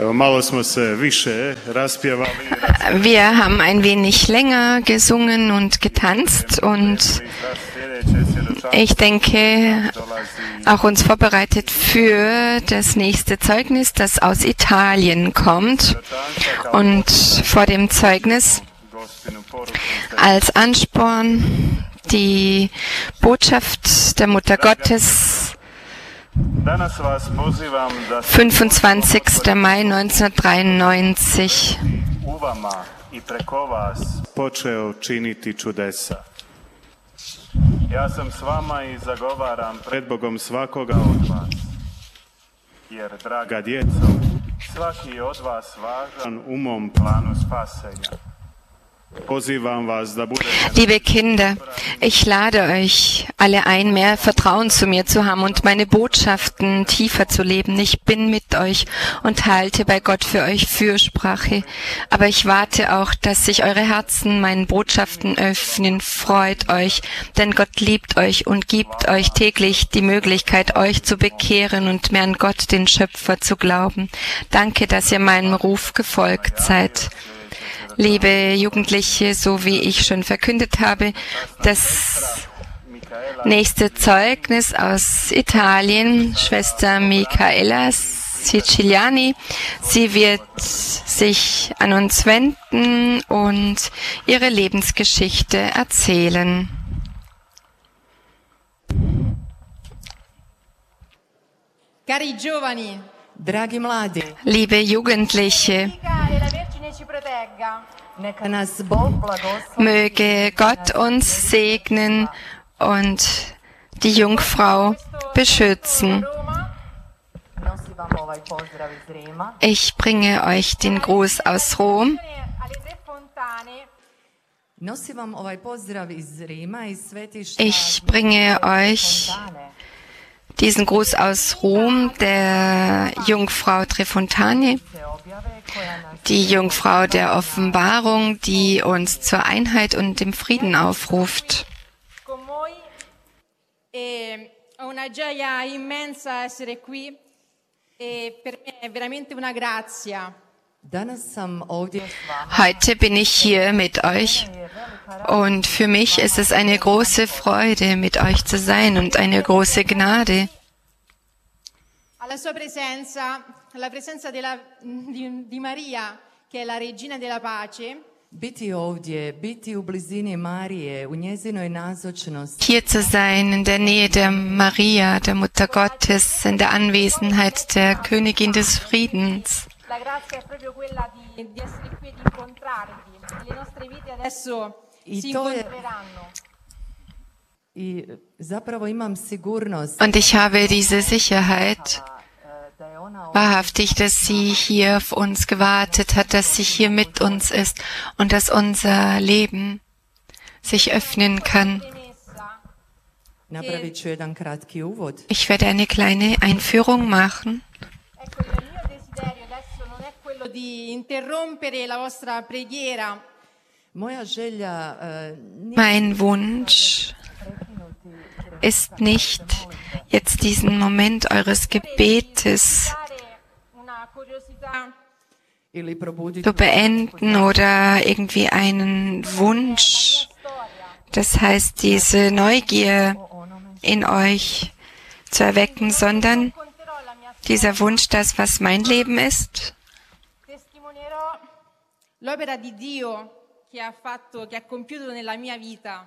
Wir haben ein wenig länger gesungen und getanzt und ich denke, auch uns vorbereitet für das nächste Zeugnis, das aus Italien kommt. Und vor dem Zeugnis als Ansporn die Botschaft der Mutter Gottes, 25. Mai 1993. Ja sam s vama I zagovaram pred Bogom svakoga od vas, jer, draga djeco, svaki je od vas važan u mom planu spasenja. Liebe Kinder, ich lade euch alle ein, mehr Vertrauen zu mir zu haben und meine Botschaften tiefer zu leben. Ich bin mit euch und halte bei Gott für euch Fürsprache. Aber ich warte auch, dass sich eure Herzen meinen Botschaften öffnen. Freut euch, denn Gott liebt euch und gibt euch täglich die Möglichkeit, euch zu bekehren und mehr an Gott, den Schöpfer, zu glauben. Danke, dass ihr meinem Ruf gefolgt seid. Liebe Jugendliche, so wie ich schon verkündet habe, das nächste Zeugnis aus Italien, Schwester Michaela Siciliani. Sie wird sich an uns wenden und ihre Lebensgeschichte erzählen. Cari giovani, draghi mladi, liebe Jugendliche, möge Gott uns segnen und die Jungfrau beschützen. Ich bringe euch den Gruß aus Rom. Ich bringe euch diesen Gruß aus Rom der Jungfrau Trefontane, die Jungfrau der Offenbarung, die uns zur Einheit und dem Frieden aufruft. Heute bin ich hier mit euch und für mich ist es eine große Freude, mit euch zu sein und eine große Gnade. La presenza di Maria, che è la regina della pace. Hier zu sein, in der Nähe der Maria, der Mutter Gottes, in der Anwesenheit der Königin des Friedens. La grazia è proprio quella di essere qui e di incontrarvi. Le nostre vite adesso si incontreranno. Und ich habe diese Sicherheit, wahrhaftig, dass sie hier auf uns gewartet hat, dass sie hier mit uns ist und dass unser Leben sich öffnen kann. Ich werde eine kleine Einführung machen. Mein Wunsch ist nicht, jetzt diesen Moment eures Gebetes zu beenden oder irgendwie einen Wunsch, das heißt, diese Neugier in euch zu erwecken, sondern dieser Wunsch, das, was mein Leben ist, l'opera di Dio che ha compiuto nella mia vita.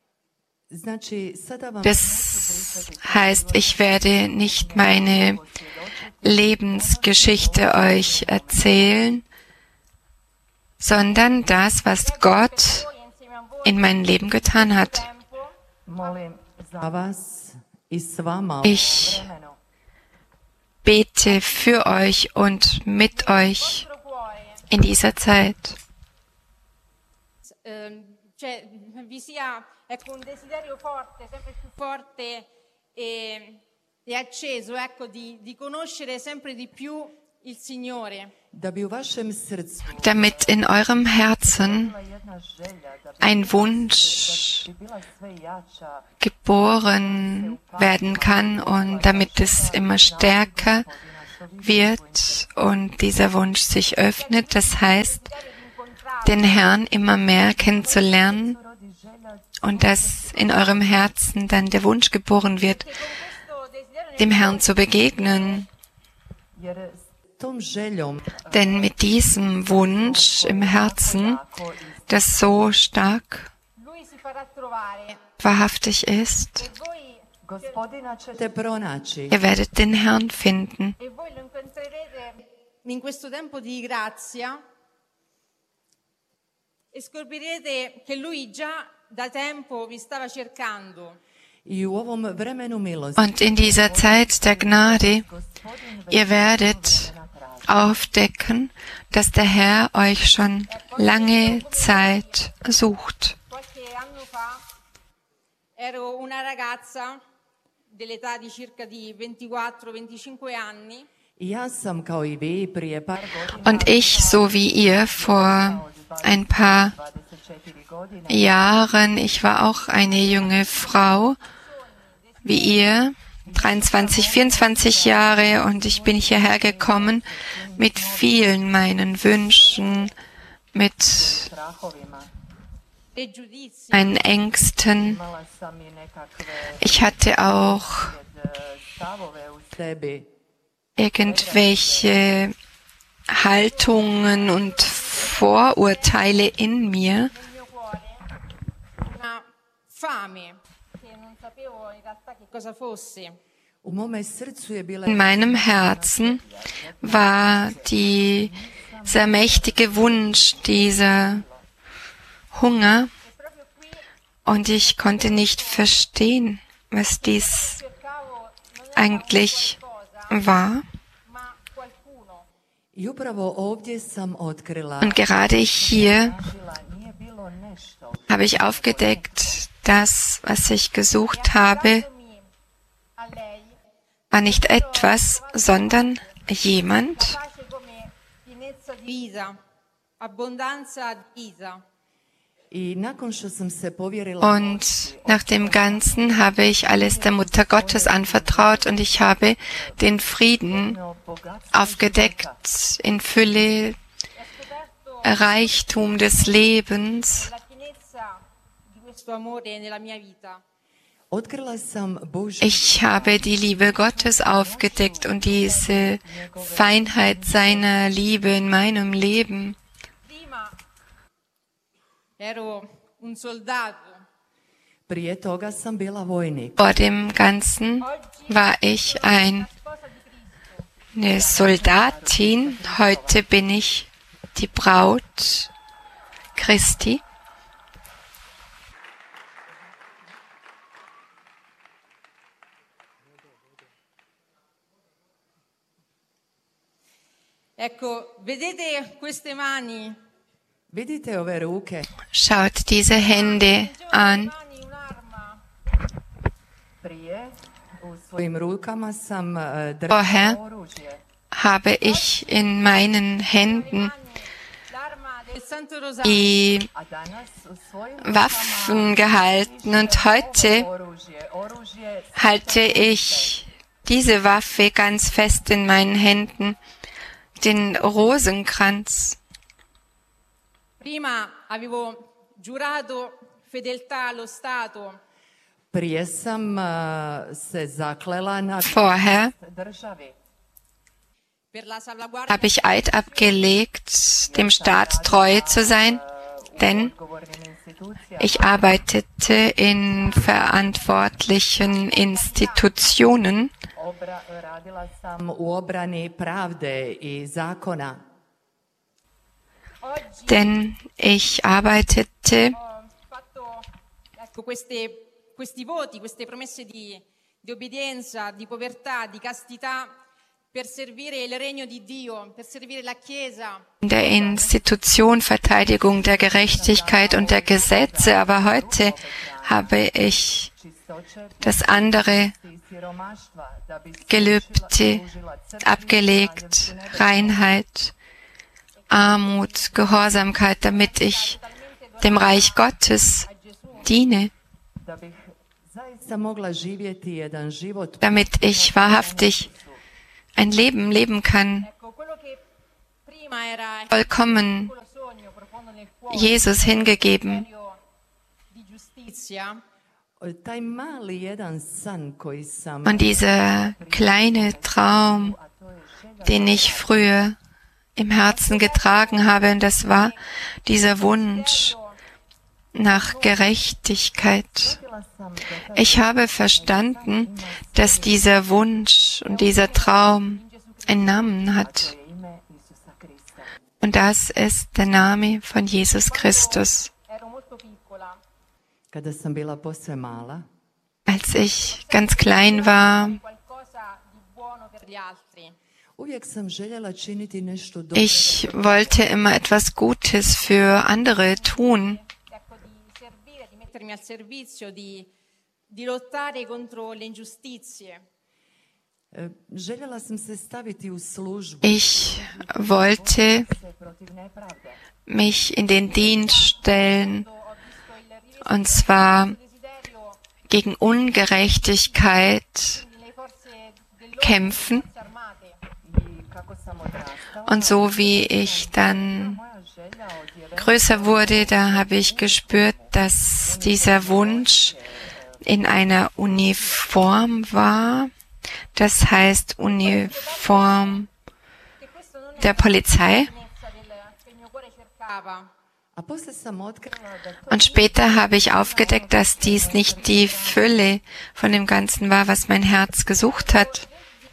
Das heißt, ich werde nicht meine Lebensgeschichte euch erzählen, sondern das, was Gott in meinem Leben getan hat. Ich bete für euch und mit euch in dieser Zeit. Ecco, un desiderio forte, sempre più forte e acceso, ecco, di conoscere sempre di più il Signore. Damit in eurem Herzen ein Wunsch geboren werden kann und damit es immer stärker wird und dieser Wunsch sich öffnet. Das heißt, den Herrn immer mehr kennenzulernen und dass in eurem Herzen dann der Wunsch geboren wird, dem Herrn zu begegnen. Denn mit diesem Wunsch im Herzen, das so stark wahrhaftig ist, ihr werdet den Herrn finden. In questo tempo di grazia e scoprirete che lui già da tempo vi stava cercando. Und in dieser Zeit der Gnade, ihr werdet aufdecken, dass der Herr euch schon lange Zeit sucht. Qualche anno fa ero una ragazza dell'età di circa di 24-25 anni. Und ich, so wie ihr, vor ein paar Jahren, ich war auch eine junge Frau, wie ihr, 23, 24 Jahre, und ich bin hierher gekommen mit vielen meinen Wünschen, mit meinen Ängsten. Ich hatte auch irgendwelche Haltungen und Vorurteile in mir. Una fame che non sapevo in realtà che cosa fosse. In meinem Herzen war dieser mächtige Wunsch, dieser Hunger, und ich konnte nicht verstehen, was dies eigentlich war. Und gerade hier habe ich aufgedeckt, das, was ich gesucht habe, war nicht etwas, sondern jemand. Und nach dem Ganzen habe ich alles der Mutter Gottes anvertraut und ich habe den Frieden aufgedeckt in Fülle, Reichtum des Lebens. Ich habe die Liebe Gottes aufgedeckt und diese Feinheit seiner Liebe in meinem Leben. Vor dem Ganzen war ich eine Soldatin. Heute bin ich die Braut Christi. Ecco, vedete queste mani? Schaut diese Hände an. Vorher habe ich in meinen Händen die Waffen gehalten und heute halte ich diese Waffe ganz fest in meinen Händen, den Rosenkranz. Prima avevo giurato fedeltà allo Stato. Vorher habe ich Eid abgelegt, dem Staat treu zu sein, denn ich arbeitete in verantwortlichen Institutionen. Denn ich arbeitete questi voti, queste promesse di obbedienza, di povertà, di castità per servire il regno di Dio, per servire la Chiesa. In der Institution Verteidigung der Gerechtigkeit und der Gesetze, aber heute habe ich das andere Gelübde abgelegt, Reinheit, Armut, Gehorsamkeit, damit ich dem Reich Gottes diene, damit ich wahrhaftig ein Leben leben kann, vollkommen Jesus hingegeben. Und dieser kleine Traum, den ich früher im Herzen getragen habe, und das war dieser Wunsch nach Gerechtigkeit. Ich habe verstanden, dass dieser Wunsch und dieser Traum einen Namen hat. Und das ist der Name von Jesus Christus. Als ich ganz klein war, ich wollte immer etwas Gutes für andere tun. Ich wollte mich in den Dienst stellen, und zwar gegen Ungerechtigkeit kämpfen. Und so wie ich dann größer wurde, da habe ich gespürt, dass dieser Wunsch in einer Uniform war. Das heißt Uniform der Polizei. Und später habe ich aufgedeckt, dass dies nicht die Fülle von dem Ganzen war, was mein Herz gesucht hat.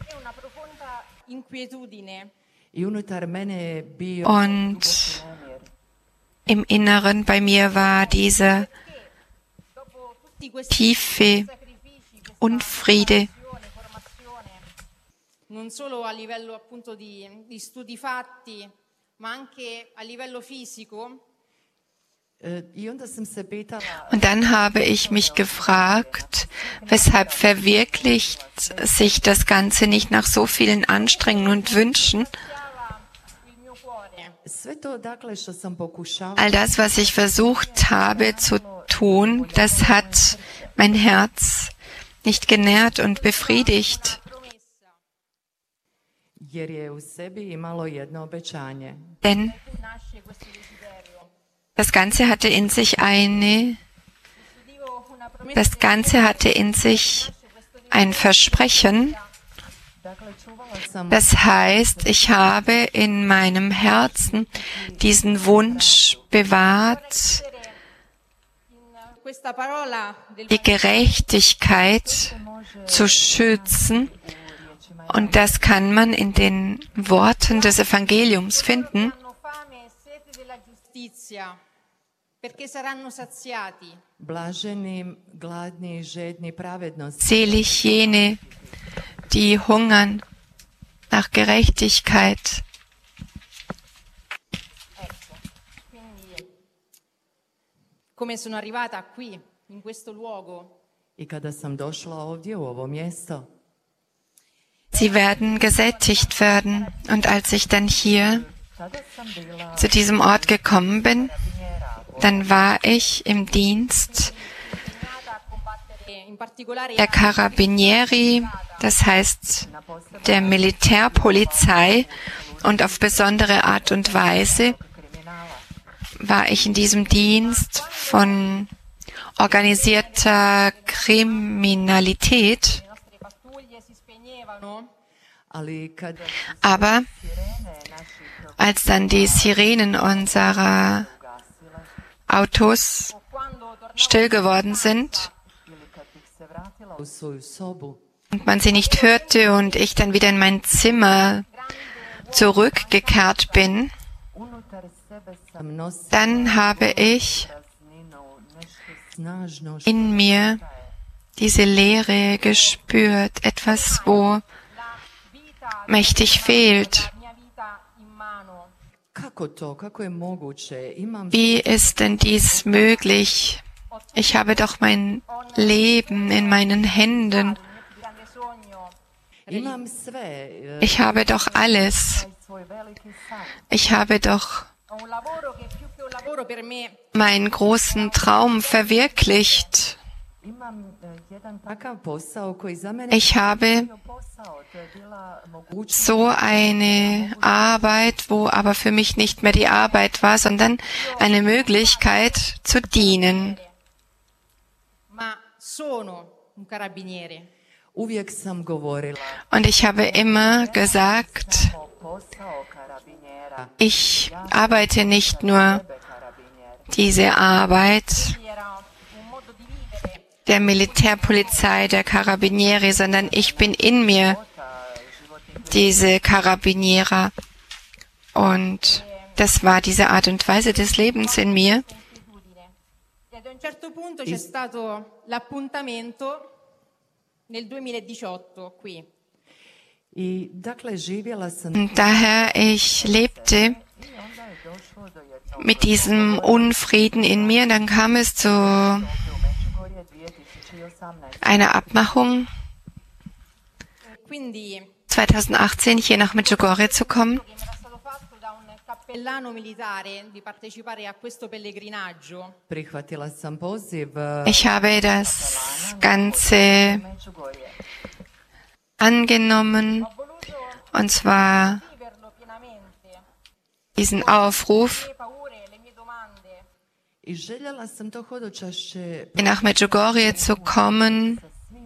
Und im Inneren bei mir war dieser tiefe Unfriede. Non solo a livello appunto di studi fatti, ma anche a livello fisico. Und dann habe ich mich gefragt, weshalb verwirklicht sich das Ganze nicht nach so vielen Anstrengungen und Wünschen? All das, was ich versucht habe zu tun, das hat mein Herz nicht genährt und befriedigt. Denn das Ganze hatte in sich ein Versprechen. Das heißt, ich habe in meinem Herzen diesen Wunsch bewahrt, die Gerechtigkeit zu schützen. Und das kann man in den Worten des Evangeliums finden. Selig jene, die hungern nach Gerechtigkeit. Come sono arrivata qui, in questo luogo. Sie werden gesättigt werden. Und als ich dann hier zu diesem Ort gekommen bin, dann war ich im Dienst der Carabinieri, das heißt der Militärpolizei, und auf besondere Art und Weise war ich in diesem Dienst von organisierter Kriminalität. Aber als dann die Sirenen unserer Autos still geworden sind und man sie nicht hörte und ich dann wieder in mein Zimmer zurückgekehrt bin, dann habe ich in mir diese Diese Leere gespürt, etwas, wo mächtig fehlt. Wie ist denn dies möglich? Ich habe doch mein Leben in meinen Händen. Ich habe doch alles. Ich habe doch meinen großen Traum verwirklicht. Ich habe so eine Arbeit, wo aber für mich nicht mehr die Arbeit war, sondern eine Möglichkeit zu dienen. Ma sono un carabiniere. Und ich habe immer gesagt, ich arbeite nicht nur diese Arbeit Era un modo di vivere. der Militärpolizei, der Carabinieri, sondern ich bin in mir diese Karabinierer. Und das war diese Art und Weise des Lebens in mir. E ad un certo punto c'è stato l'appuntamento nel 2018 qui. Und daher ich lebte mit diesem Unfrieden in mir. Dann kam es zu einer Abmachung, Quindi 2018 hier nach Medjugorje zu kommen. che mi era stato fatto da un cappellano militare di partecipare a questo pellegrinaggio. Ich habe das Ganze angenommen, und zwar Viverlo pienamente. diesen Aufruf, Le paure, le mie domande. nach Medjugorje zu kommen.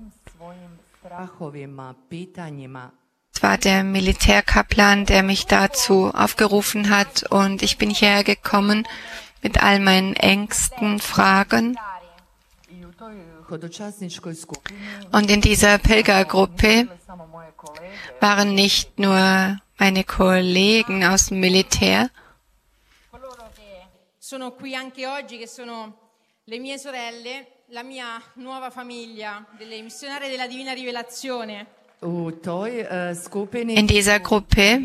Es war der Militärkaplan, der mich dazu aufgerufen hat, und ich bin hierher gekommen mit all meinen Ängsten, Fragen. Und in dieser Pilgergruppe waren nicht nur meine Kollegen aus dem Militär, Coloro che sono qui anche oggi, che sono le mie sorelle, la mia nuova famiglia, delle missionarie della Divina Rivelazione. in dieser Gruppe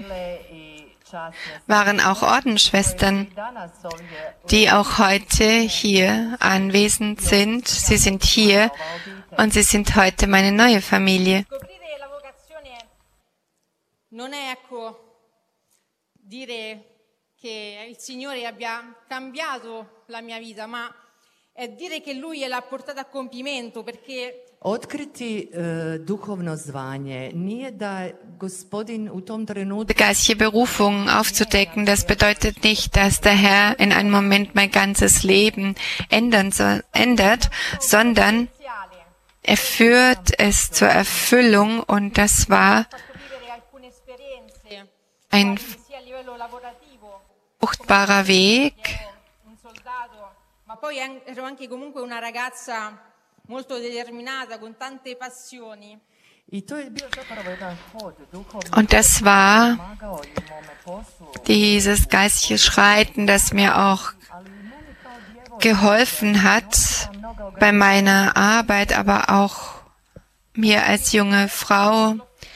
waren auch Ordensschwestern, die auch heute hier anwesend sind. Sie sind hier und sie sind heute meine neue Familie. Scoprire la vocazione non è, dire che il Signore abbia cambiato la mia vita, ma è dire che Lui l'ha portata a compimento, perché Otkriti duhovno zvanje nije da Gospodin u tom trenutku Die geistliche Berufung aufzudecken, das bedeutet nicht, dass der Herr in einem Moment mein ganzes Leben ändert, sondern er führt es zur Erfüllung, und das war fatto vivere alcune esperienze, ein sia a livello lavorativo, fruchtbarer Weg. un soldato, ma poi ero anche comunque una ragazza molto determinata, con tante passioni. i to je bio zapravo jedan hod duhovni Und das war pomagao i u mome poslu, dieses geistliche Schreiten, das mir auch ali i meni kao djevojci geholfen hat bei meiner Arbeit, aber auch mir als junge Frau,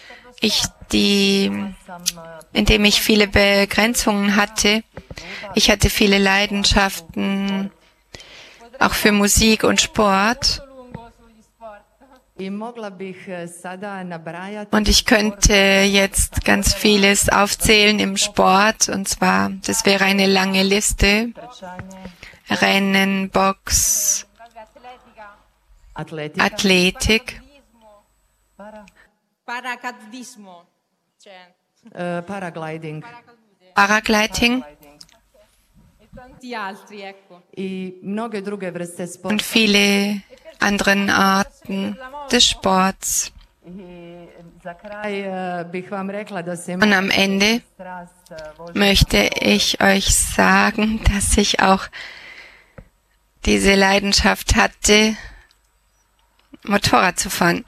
indem ich viele Begrenzungen hatte. Ich hatte viele Leidenschaften, auch für Musik und Sport. Lungo sugli sport. i mogla bih sada nabrajati Und ich könnte jetzt ganz vieles aufzählen im Sport, und zwar, das wäre eine lange Liste. trčanje, Rennen, Box, Atletica, Athletik, para, paracadismo, cioè paragliding paracadute Paragliding e tanti altri, ecco. i mnoge druge vrste und sporta. viele anderen Arten des Sports. I za kraj bih vam rekla da se Und am Ende strast möchte ich euch sagen, dass ich auch diese Leidenschaft hatte, Motorrad zu fahren.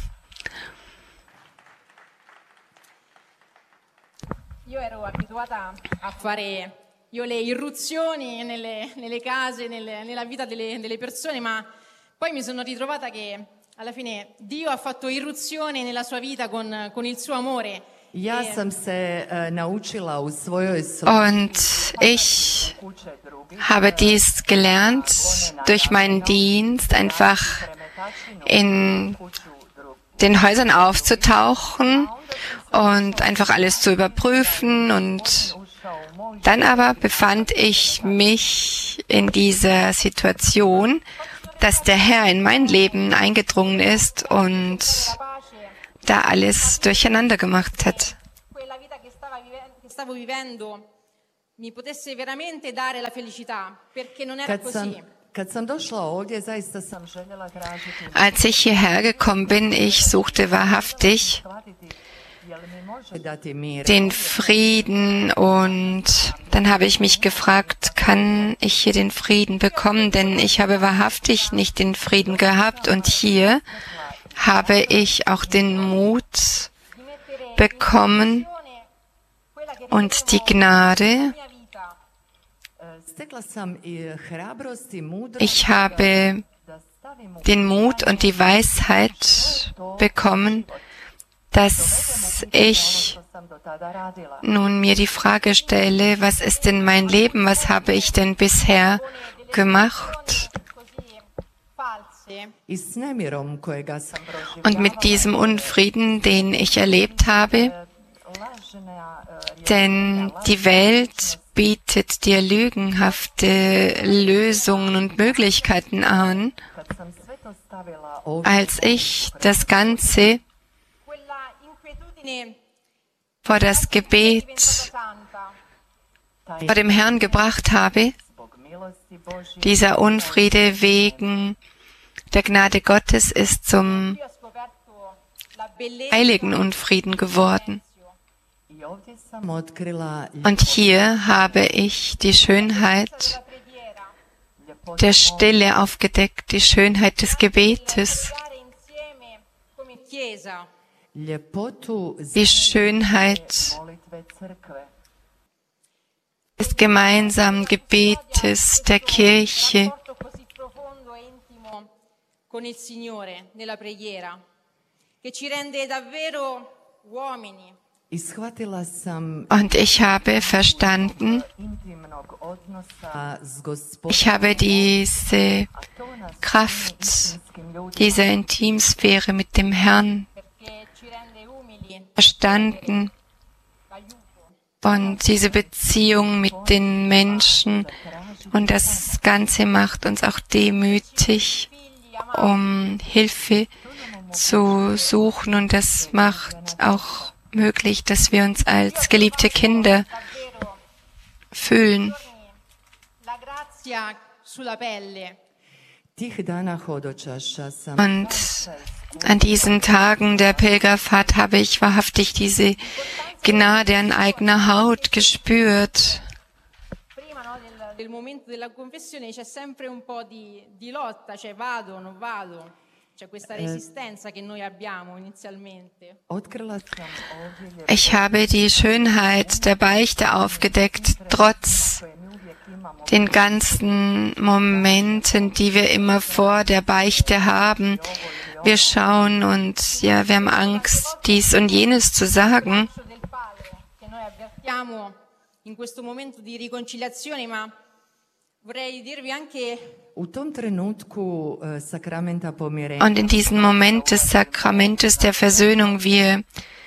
Io ero abituata a fare le irruzioni nelle case, nella vita delle persone, ma poi mi sono ritrovata che alla fine Dio ha fatto irruzione nella sua vita con il suo amore. Ja sam se naučila u svojoj Und ich kuće drugih habe dies gelernt durch meinen Dienst, einfach in den Häusern aufzutauchen und einfach alles zu überprüfen. Und dann aber befand ich mich in dieser Situation, dass der Herr in mein Leben eingedrungen ist und da alles durcheinander gemacht hat. quella vita che stavo vivendo mi potesse veramente dare la felicità, perché non era così. Kad sam došla ovdje, zaista sam željela tražiti Als ich hierher gekommen bin, ich suchte wahrhaftig jel mi može dati mir. den Frieden, und dann habe ich mich gefragt, kann ich hier den Frieden bekommen, denn ich habe wahrhaftig nicht den Frieden gehabt, und hier habe ich auch den Mut bekommen und die Gnade. Stekla sam i hrabrost i mudrost Ich habe da stavim u den Mut und die Weisheit bekommen, dass ich što sam do tada radila. nun mir die Frage stelle, was ist denn mein Leben, was habe ich denn bisher gemacht? Così false. I s nemirom kojega sam proživljavala, Und mit diesem Unfrieden, den ich erlebt habe, lažna denn die Welt bietet dir lügenhafte Lösungen und Möglichkeiten an. kad sam sve to stavila ovdje, Als ich das Ganze Quella inquietudine vor das Gebet santa. vor dem Herrn gebracht habe, zbog milosti Božje, dieser Unfriede wegen der Gnade Gottes ist zum Io ho scoperto la bellezza heiligen Unfrieden geworden. i ovdje sam otkrila Und hier habe ich die Schönheit della preghiera, der Stille aufgedeckt, die Schönheit des Gebetes, stare insieme come Chiesa. ljepotu die Schönheit molitve crkve. des gemeinsamen Gebetes der Kirche. Un rapporto così profondo e intimo con il Signore nella preghiera, che ci rende davvero uomini. I shvatila sam Und ich habe verstanden, intimnog odnosa s Gospodom, ich habe diese a to nas Kraft, istim ljudima diese Intimsphäre mit dem Herrn Perché ci rende umili, verstanden aiuto. und diese Beziehung mit den Menschen, und das Ganze macht uns auch demütig, um Hilfe zu suchen, und das macht auch möglich, dass wir uns als geliebte Kinder Davvero fühlen. la grazia sulla pelle. tih dana hodočaša sam Und an diesen Tagen der Pilgerfahrt habe ich wahrhaftig diese Gnade an eigener Haut gespürt. Prima no, del momento della confessione c'è sempre un po' di lotta, cioè vado o non vado, c'è questa resistenza che noi abbiamo inizialmente. otkrila sam ovdje Ich habe die Schönheit der Beichte aufgedeckt, trotz koje mi uvijek imamo. den ganzen Momenten, die wir immer vor der Beichte haben. Wir schauen und ja, wir haben Angst, dies und jenes zu sagen. Del Padre che noi avvertiamo in questo momento di riconciliazione, ma vorrei dirvi anche U tom trenutku sakramenta pomirenja Und in diesem Moment des Sakramentes der Versöhnung, wir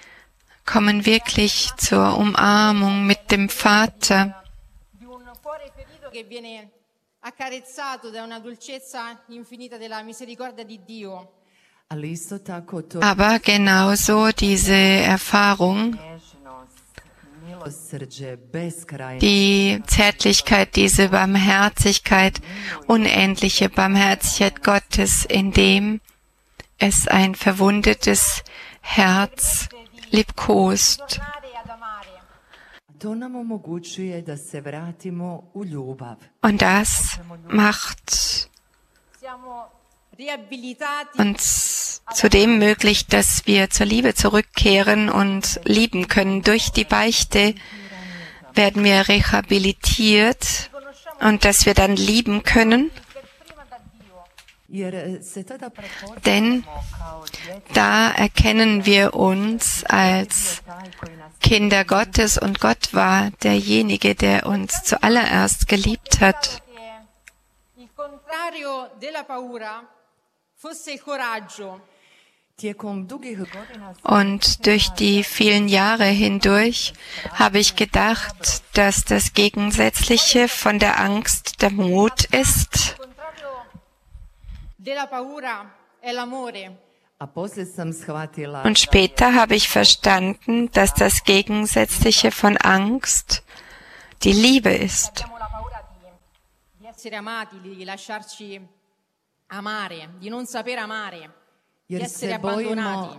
kommen wirklich zur Umarmung mit dem Vater. di un cuore ferito che viene accarezzato da una dolcezza infinita della misericordia di Dio. ali isto tako to Aber genauso diese Erfahrung, nježnost, milosrđe, beskrajno, die Zärtlichkeit, diese Barmherzigkeit, unendliche Barmherzigkeit Gottes, indem es ein verwundetes Herz liebkost. Tornare ad amare. to nam omogućuje da se vratimo u ljubav. Und das macht Siamo riabilitati uns zudem möglich, dass wir zur Liebe zurückkehren und lieben können. Durch die Beichte werden wir rehabilitiert und dass wir dann lieben können, per prima da Dio. Jer se tada prepoznamo denn kao djeca da erkennen wir uns als taj koji nas Kinder Gottes, und Gott war derjenige, der uns zuallererst geliebt hat. Che il contrario della paura fosse il coraggio. tijekom dugih godina Und durch die vielen Jahre hindurch habe ich gedacht, dass das Gegensätzliche von der Angst der Mut ist. Il contrario della paura è l'amore. Und später habe ich verstanden, dass das Gegensätzliche von Angst die Liebe ist. Abbiamo la paura di essere amati, di lasciarci amare, di non saper amare, di essere abbandonati.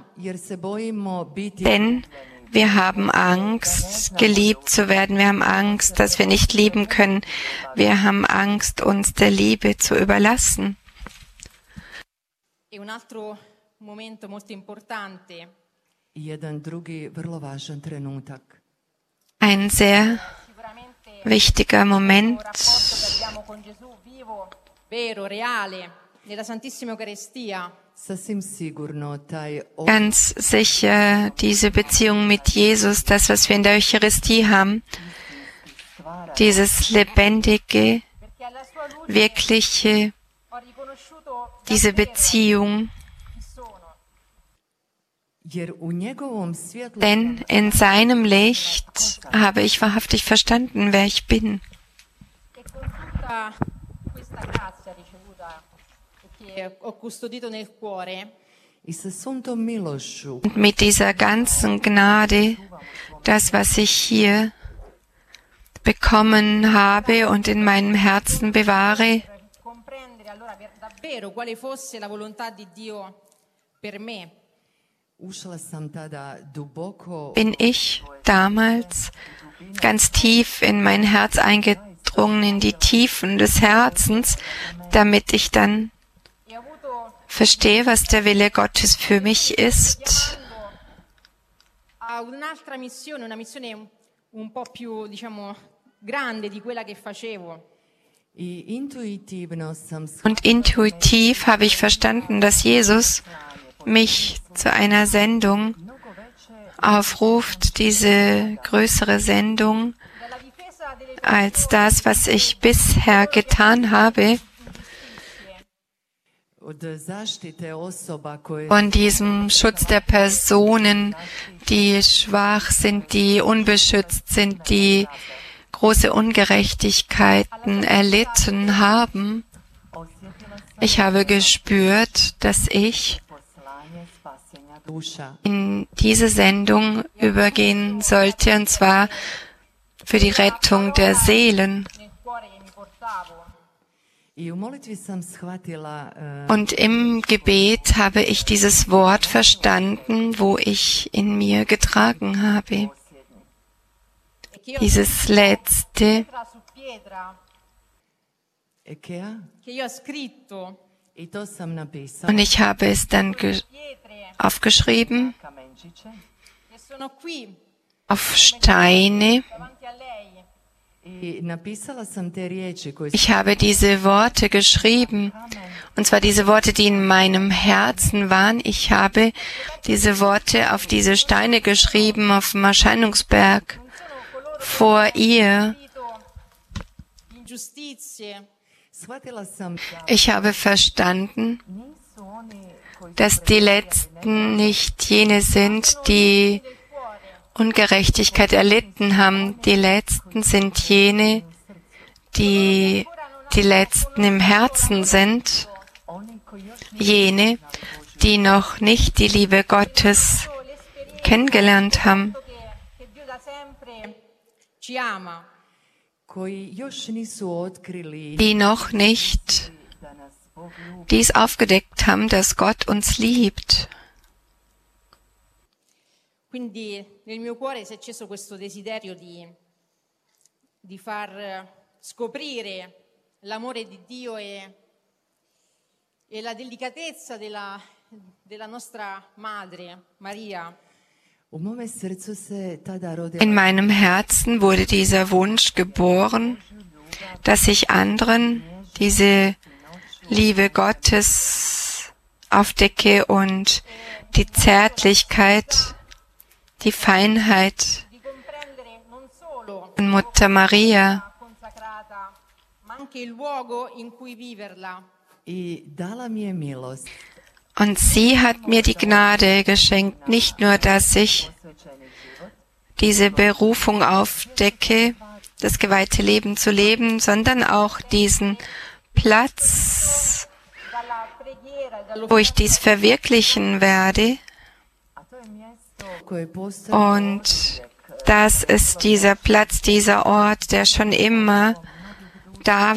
Denn wir haben Angst, geliebt zu werden. Wir haben Angst, dass wir nicht lieben können. Wir haben Angst, uns der Liebe zu überlassen. E un altro momento molto importante. Ein sehr wichtiger Moment, Vero, reale, nella Santissima Eucaristia. ganz sicher diese Beziehung mit Jesus, das, was wir in der Eucharistie haben, dieses lebendige, wirkliche, diese Beziehung. Denn in seinem Licht habe ich wahrhaftig verstanden, wer ich bin. Und mit dieser ganzen Gnade, das, was ich hier bekommen habe und in meinem Herzen bewahre, bin ich damals ganz tief in mein Herz eingedrungen, in die Tiefen des Herzens, damit ich dann verstehe, was der Wille Gottes für mich ist. Un'altra missione, una missione un po' più, diciamo, grande di quella che facevo. Und intuitiv habe ich verstanden, dass Jesus mich zu einer Sendung aufruft, diese größere Sendung als das, was ich bisher getan habe, von diesem Schutz der Personen, die schwach sind, die unbeschützt sind, die große Ungerechtigkeiten erlitten haben. Ich habe gespürt, dass ich in diese Sendung übergehen sollte, und zwar für die Rettung der Seelen. Und im Gebet habe ich dieses Wort verstanden, wo ich in mir getragen habe. Dieses letzte, und ich habe es dann aufgeschrieben auf Steine. Ich habe diese Worte geschrieben, und zwar diese Worte, die in meinem Herzen waren. Ich habe diese Worte auf diese Steine geschrieben, auf dem Erscheinungsberg vor ihr. Ich habe verstanden, dass die Letzten nicht jene sind, die Ungerechtigkeit erlitten haben. Die Letzten sind jene, die die Letzten im Herzen sind, jene, die noch nicht die Liebe Gottes kennengelernt haben, die noch nicht dies aufgedeckt haben, dass Gott uns liebt. Quindi nel mio cuore si è acceso questo desiderio di far scoprire l'amore di Dio e la delicatezza della nostra madre, Maria. In meinem Herzen wurde dieser Wunsch geboren, dass ich anderen diese Liebe Gottes aufdecke und die Zärtlichkeit, die Feinheit von Mutter Maria. Und sie hat mir die Gnade geschenkt, nicht nur, dass ich diese Berufung aufdecke, das geweihte Leben zu leben, sondern auch diesen Platz wo ich dies verwirklichen werde. Und das ist dieser Platz, dieser Ort, der schon immer da